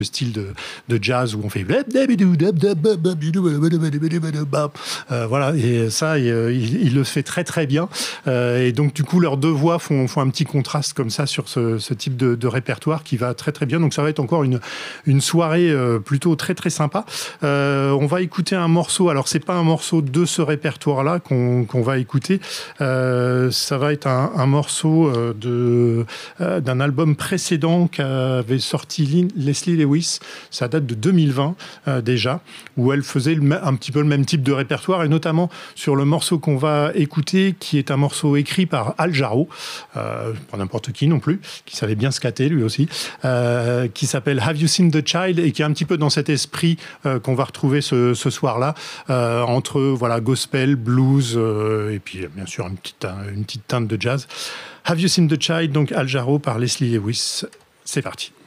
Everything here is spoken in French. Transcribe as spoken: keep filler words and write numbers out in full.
style de, de jazz où on fait euh, voilà, et ça il, il, il le fait très très bien euh, et donc du coup leurs deux voix font, font un petit contraste comme ça sur ce, ce type de, de répertoire qui va très très bien, donc ça va être encore une, une soirée euh, plutôt très très sympa. Euh, on va écouter un morceau, alors c'est pas un morceau de ce répertoire là qu'on, qu'on va écouter, euh, ça va être un, un morceau de, euh, d'un album précédent qu'avait sorti Leslie Lewis. Ça date de deux mille vingt euh, déjà, où elle faisait le, un petit peu le même type de répertoire, et notamment sur le morceau qu'on va écouter, qui est un morceau écrit par Al Jarreau, euh, pas n'importe qui non plus, qui savait bien scatter lui aussi, euh, qui s'appelle Have You Seen the Child, et qui est un petit peu dans cet esprit euh, qu'on va retrouver ce, ce soir-là, euh, entre voilà, gospel, blues, euh, et puis bien sûr une petite, une petite teinte de jazz. Have You Seen the Child, donc Al Jarreau par Leslie Lewis. C'est parti.